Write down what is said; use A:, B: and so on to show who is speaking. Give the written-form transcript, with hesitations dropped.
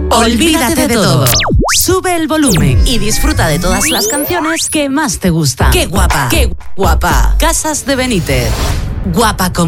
A: Olvídate de todo. Sube el volumen y disfruta de todas las canciones que más te gustan. ¡Qué guapa! ¡Qué guapa! Casas de Benítez. Guapa como